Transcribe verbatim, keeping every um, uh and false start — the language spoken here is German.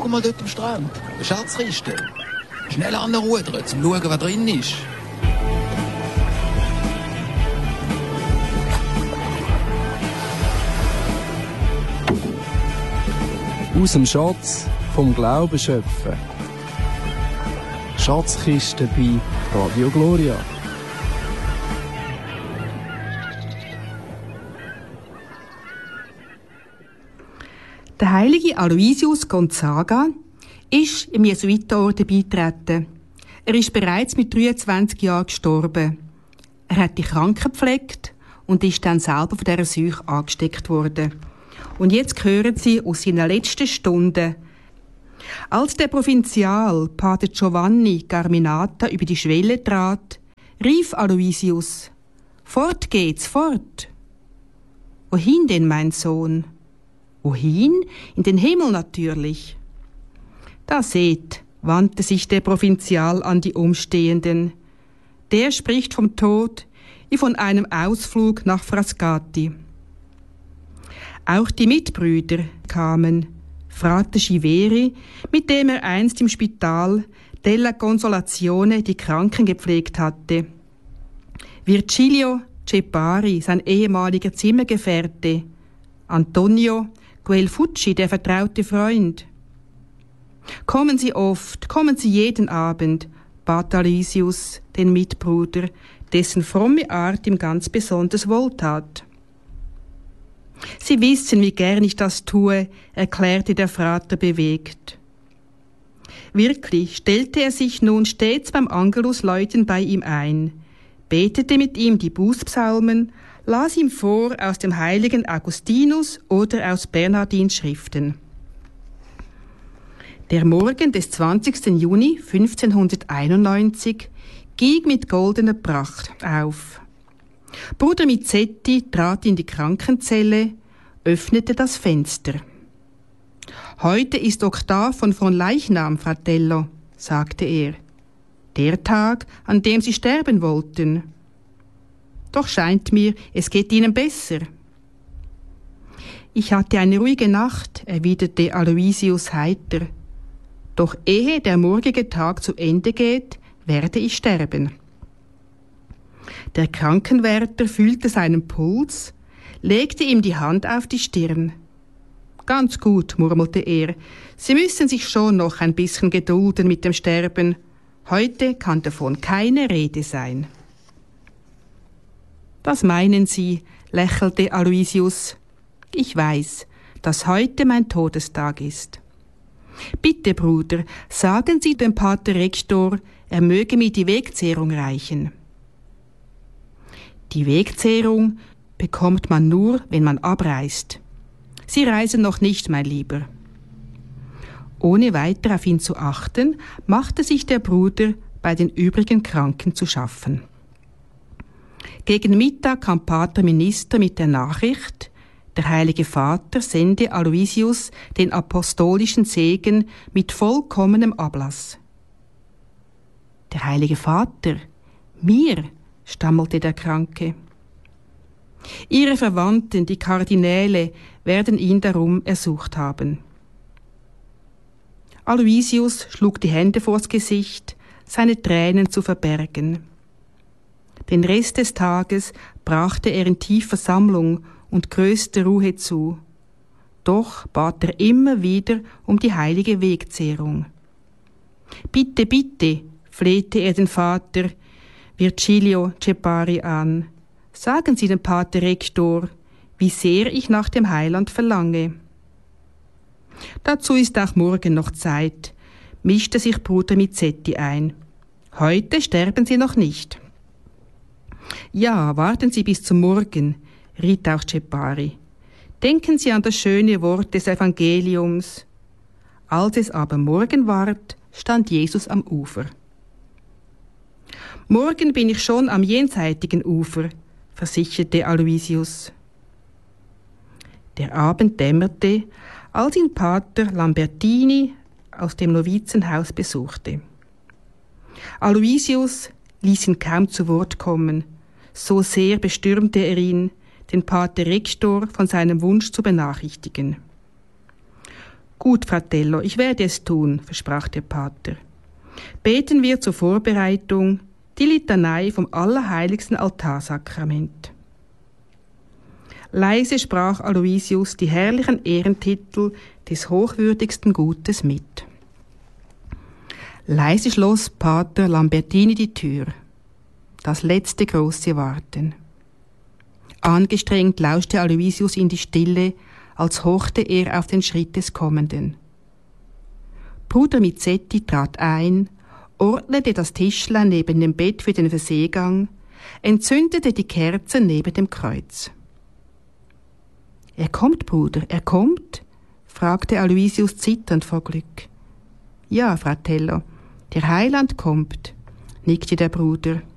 Schau mal dort am Strand. Eine Schatzkiste. Schnell anrudern, zum schauen, was drin ist. Aus dem Schatz vom Glauben schöpfen. Schatzkiste bei Radio Gloria. Der heilige Aloysius Gonzaga ist im Jesuitenorden beigetreten. Er ist bereits mit dreiundzwanzig Jahren gestorben. Er hat die Kranken gepflegt und ist dann selber von dieser Seuche angesteckt worden. Und jetzt hören Sie aus seinen letzten Stunden. Als der Provinzial Pater Giovanni Carminata über die Schwelle trat, rief Aloysius: »Fort geht's, fort!« »Wohin denn, mein Sohn?« »Wohin? In den Himmel natürlich.« »Da seht«, wandte sich der Provinzial an die Umstehenden. »Der spricht vom Tod wie von einem Ausflug nach Frascati.« Auch die Mitbrüder kamen. Frate Schiveri, mit dem er einst im Spital della Consolazione die Kranken gepflegt hatte. Virgilio Cepari, sein ehemaliger Zimmergefährte. Antonio Guelfucci, der vertraute Freund. »Kommen Sie oft, kommen Sie jeden Abend«, bat Aloysius den Mitbruder, dessen fromme Art ihm ganz besonders wohltat. »Sie wissen, wie gern ich das tue«, erklärte der Frater bewegt. Wirklich stellte er sich nun stets beim Angelusläuten bei ihm ein, betete mit ihm die Bußpsalmen, las ihm vor aus dem heiligen Augustinus oder aus Bernhardins Schriften. Der Morgen des zwanzigsten Juni fünfzehnhunderteinundneunzig ging mit goldener Pracht auf. Bruder Mizzetti trat in die Krankenzelle, öffnete das Fenster. »Heute ist Oktav von Fronleichnam, Fratello«, sagte er. »Der Tag, an dem Sie sterben wollten. Doch scheint mir, es geht Ihnen besser.« »Ich hatte eine ruhige Nacht«, erwiderte Aloysius heiter. »Doch ehe der morgige Tag zu Ende geht, werde ich sterben.« Der Krankenwärter fühlte seinen Puls, legte ihm die Hand auf die Stirn. »Ganz gut«, murmelte er, »Sie müssen sich schon noch ein bisschen gedulden mit dem Sterben. Heute kann davon keine Rede sein.« »Was meinen Sie?«, lächelte Aloysius. »Ich weiß, dass heute mein Todestag ist. Bitte, Bruder, sagen Sie dem Pater Rektor, er möge mir die Wegzehrung reichen.« »Die Wegzehrung bekommt man nur, wenn man abreist. Sie reisen noch nicht, mein Lieber.« Ohne weiter auf ihn zu achten, machte sich der Bruder bei den übrigen Kranken zu schaffen. Gegen Mittag kam Pater Minister mit der Nachricht, der Heilige Vater sende Aloysius den apostolischen Segen mit vollkommenem Ablass. »Der Heilige Vater? Mir?«, stammelte der Kranke. »Ihre Verwandten, die Kardinäle, werden ihn darum ersucht haben.« Aloysius schlug die Hände vors Gesicht, seine Tränen zu verbergen. Den Rest des Tages brachte er in tiefer Sammlung und größter Ruhe zu. Doch bat er immer wieder um die heilige Wegzehrung. »Bitte, bitte«, flehte er den Vater Virgilio Cepari an, »sagen Sie dem Pater Rektor, wie sehr ich nach dem Heiland verlange.« »Dazu ist auch morgen noch Zeit«, mischte sich Bruder Mizzetti ein. »Heute sterben Sie noch nicht.« »Ja, warten Sie bis zum Morgen«, riet auch Cepari. »Denken Sie an das schöne Wort des Evangeliums.« Als es aber Morgen ward, stand Jesus am Ufer. »Morgen bin ich schon am jenseitigen Ufer«, versicherte Aloysius. Der Abend dämmerte, als ihn Pater Lambertini aus dem Novizenhaus besuchte. Aloysius ließ ihn kaum zu Wort kommen, so sehr bestürmte er ihn, den Pater Rektor von seinem Wunsch zu benachrichtigen. Gut, Fratello, ich werde es tun, versprach der Pater. Beten wir zur Vorbereitung die Litanei vom allerheiligsten Altarsakrament. Leise sprach Aloysius die herrlichen Ehrentitel des hochwürdigsten Gutes mit. Leise schloss Pater Lambertini die Tür. Das letzte große Warten. Angestrengt lauschte Aloysius in die Stille, als horchte er auf den Schritt des Kommenden. Bruder Mizzetti trat ein, ordnete das Tischlein neben dem Bett für den Verseegang, entzündete die Kerzen neben dem Kreuz. »Er kommt, Bruder, er kommt?« fragte Aloysius zitternd vor Glück. »Ja, Fratello, der Heiland kommt«, nickte der Bruder.